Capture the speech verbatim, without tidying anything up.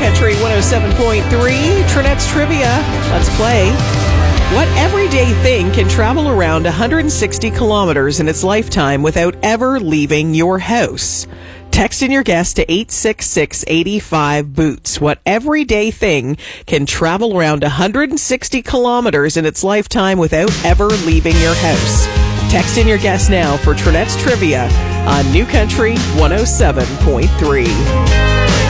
Country one oh seven point three, Trinette's Trivia. Let's play. What everyday thing can travel around one hundred sixty kilometers in its lifetime without ever leaving your house? Text in your guess to eight six six, eight five, boots. What everyday thing can travel around one hundred sixty kilometers in its lifetime without ever leaving your house? Text in your guess now for Trinette's Trivia on New Country one oh seven point three.